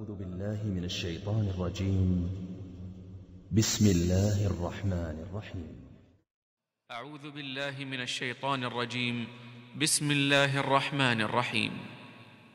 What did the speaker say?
أعوذ بالله من الشيطان الرجيم. بسم الله الرحمن الرحيم. أعوذ بالله من الشيطان الرجيم. بسم الله الرحمن الرحيم.